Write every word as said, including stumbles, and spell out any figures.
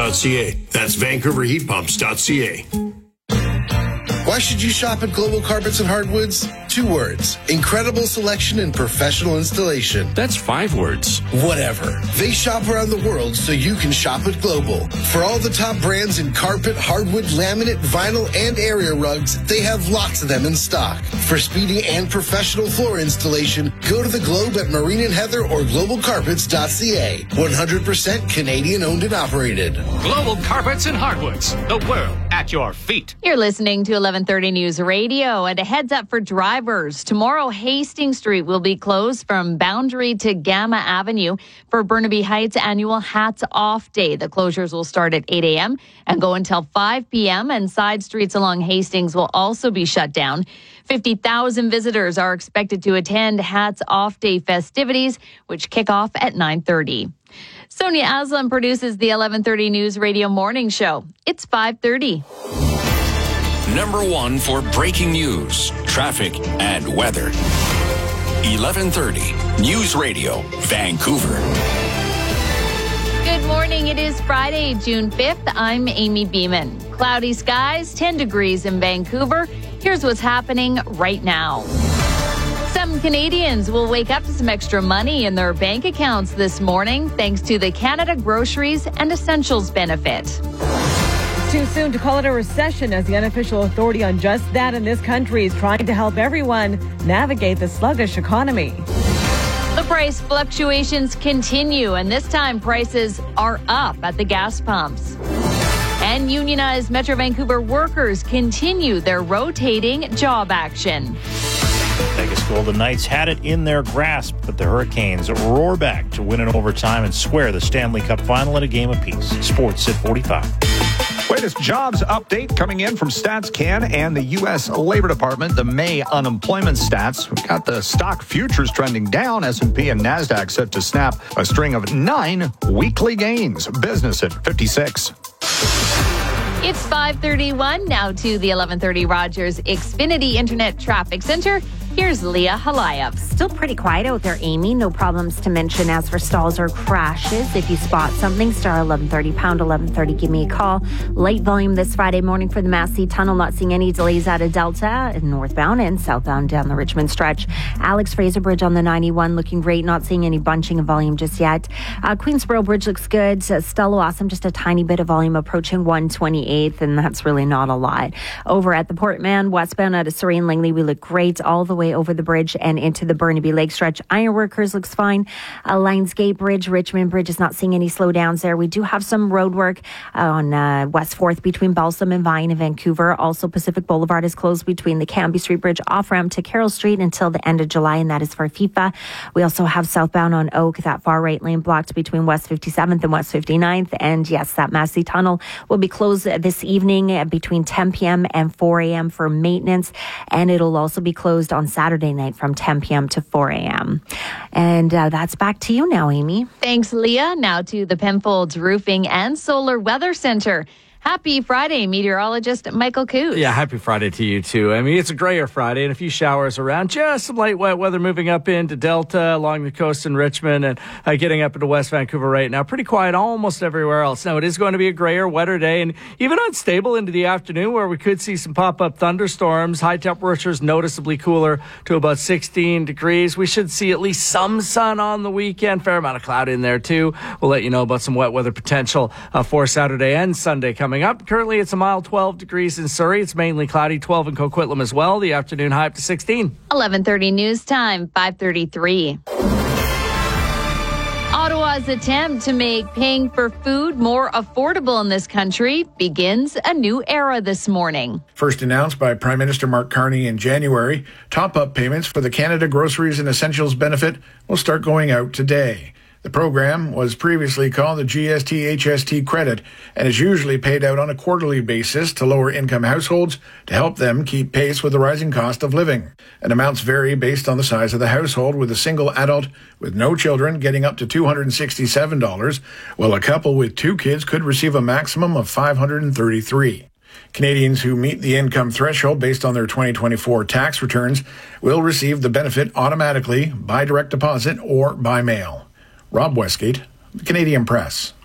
dot c a. That's vancouver heat pumps dot c a. Why should you shop at Global Carpets and Hardwoods? Two words. Incredible selection and professional installation. That's five words. Whatever. They shop around the world so you can shop at Global. For all the top brands in carpet, hardwood, laminate, vinyl, and area rugs, they have lots of them in stock. For speedy and professional floor installation, go to the Globe at Marine and Heather or global carpets dot c a. one hundred percent Canadian owned and operated. Global Carpets and Hardwoods. The world at your feet. You're listening to eleven thirty News Radio, and a heads up for drivers. Tomorrow, Hastings Street will be closed from Boundary to Gamma Avenue for Burnaby Heights annual Hats Off Day. The closures will start at eight a.m. and go until five p.m. and side streets along Hastings will also be shut down. fifty thousand visitors are expected to attend Hats Off Day festivities, which kick off at nine thirty. Sonia Aslam produces the eleven thirty News Radio Morning Show. It's five thirty. Number one for breaking news, traffic, and weather. eleven thirty News Radio, Vancouver. Good morning. It is Friday, June fifth. I'm Amy Beeman. Cloudy skies, ten degrees in Vancouver. Here's what's happening right now. Some Canadians will wake up to some extra money in their bank accounts this morning thanks to the Canada Groceries and Essentials benefit. Too soon to call it a recession, as the unofficial authority on just that in this country is trying to help everyone navigate the sluggish economy. The price fluctuations continue, and this time prices are up at the gas pumps. And unionized Metro Vancouver workers continue their rotating job action. Vegas Golden Knights had it in their grasp, but the Hurricanes roar back to win in overtime and square the Stanley Cup final in a game apiece. Sports at forty-five. Latest jobs update coming in from StatsCan and the U S Labor Department. The May unemployment stats. We've got the stock futures trending down. S and P and NASDAQ set to snap a string of nine weekly gains. Business at fifty-six. It's five thirty-one. Now to the eleven thirty Rogers Xfinity Internet Traffic Center. Here's Leah Halayev. Still pretty quiet out there, Amy. No problems to mention as for stalls or crashes. If you spot something, star eleven thirty, pound eleven thirty, give me a call. Light volume this Friday morning for the Massey Tunnel. Not seeing any delays out of Delta, northbound and southbound down the Richmond stretch. Alex Fraser Bridge on the ninety-one looking great. Not seeing any bunching of volume just yet. Uh, Queensboro Bridge looks good. Uh, Stella Awesome, just a tiny bit of volume approaching one twenty-eighth, and that's really not a lot. Over at the Portman, westbound out of Surrey and Langley, we look great all the way over the bridge and into the Burnaby Lake stretch. Ironworkers looks fine. Uh, Lionsgate Bridge, Richmond Bridge is not seeing any slowdowns there. We do have some road work uh, on uh, West fourth between Balsam and Vine in Vancouver. Also, Pacific Boulevard is closed between the Canby Street Bridge off-ramp to Carroll Street until the end of July, and that is for FIFA. We also have southbound on Oak, that far right lane blocked between West fifty-seventh and West fifty-ninth. And yes, that Massey Tunnel will be closed this evening between ten p.m. and four a.m. for maintenance, and it'll also be closed on Saturday night from ten p.m. to four a.m. And uh, that's back to you now, Amy. Thanks, Leah. Now to the Penfolds Roofing and Solar Weather Center. Happy Friday, meteorologist Michael Coos. Yeah, happy Friday to you, too. I mean, it's a grayer Friday and a few showers around. Just some light wet weather moving up into Delta, along the coast in Richmond, and uh, getting up into West Vancouver right now. Pretty quiet almost everywhere else. Now, it is going to be a grayer, wetter day, and even unstable into the afternoon, where we could see some pop-up thunderstorms. High temperatures noticeably cooler to about sixteen degrees. We should see at least some sun on the weekend. Fair amount of cloud in there, too. We'll let you know about some wet weather potential uh, for Saturday and Sunday coming up. Currently, it's a mild twelve degrees in Surrey. It's mainly cloudy, twelve in Coquitlam as well. The afternoon high up to sixteen. eleven thirty news time, five thirty-three. Ottawa's attempt to make paying for food more affordable in this country begins a new era this morning. First announced by Prime Minister Mark Carney in January, top-up payments for the Canada Groceries and Essentials benefit will start going out today. The program was previously called the G S T H S T credit and is usually paid out on a quarterly basis to lower-income households to help them keep pace with the rising cost of living. And amounts vary based on the size of the household, with a single adult with no children getting up to two hundred sixty-seven dollars, while a couple with two kids could receive a maximum of five hundred thirty-three dollars. Canadians who meet the income threshold based on their twenty twenty-four tax returns will receive the benefit automatically by direct deposit or by mail. Rob Westgate, The Canadian Press.